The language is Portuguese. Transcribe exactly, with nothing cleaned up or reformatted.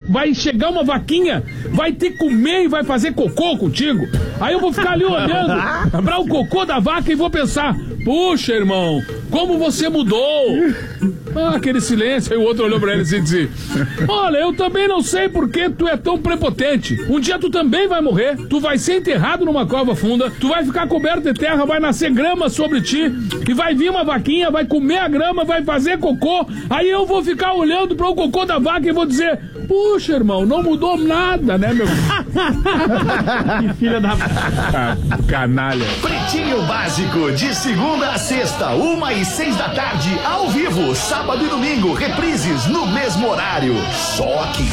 vai chegar uma vaquinha, vai ter que comer e vai fazer cocô contigo. Aí eu vou ficar ali olhando pra o cocô da vaca e vou pensar, puxa, irmão, como você mudou. Ah, aquele silêncio. Aí o outro olhou pra ele e disse, olha, eu também não sei por que tu é tão prepotente. Um dia tu também vai morrer, tu vai ser enterrado numa cova funda, tu vai ficar coberto de terra, vai nascer grama sobre ti, e vai vir uma vaquinha, vai comer a grama, vai fazer cocô, aí eu vou ficar olhando pro cocô da vaca e vou dizer, puxa, irmão, não mudou nada, né, meu? Que filha da... Ah, canalha. Pretinho Básico, de segunda a sexta, uma e seis da tarde, ao vivo, sábado e domingo, reprises no mesmo horário. Só aqui.